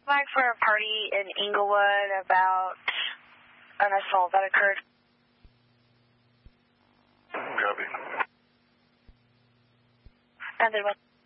Back for a party in Inglewood about an assault that occurred. Copy. And then what?